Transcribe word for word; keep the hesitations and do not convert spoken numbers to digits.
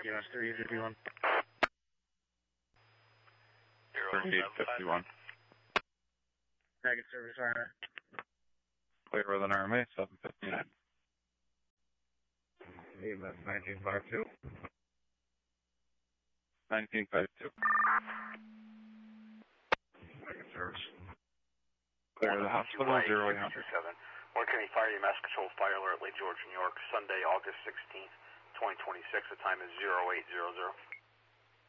U S three fifty-one. thirty-eight fifty-one. Negative service fire. Clear with an R M A, seven fifty-nine. E M S nineteen fifty-two. nineteen fifty-two. Negative service. Clear the hospital, zero eight hundred. Warren County Fire E M S Control Fire Alert, Lake George, New York, Sunday, August sixteenth, twenty twenty-six. The time is zero eight zero zero.